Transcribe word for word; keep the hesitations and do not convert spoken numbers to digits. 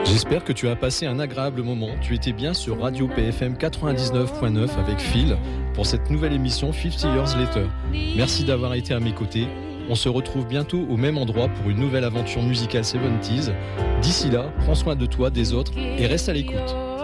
J'espère que tu as passé un agréable moment. Tu étais bien sur Radio P F M quatre-vingt-dix-neuf point neuf avec Phil pour cette nouvelle émission cinquante Years Later. Merci d'avoir été à mes côtés. On se retrouve bientôt au même endroit pour une nouvelle aventure musicale soixante-dix. D'ici là, prends soin de toi, des autres et reste à l'écoute.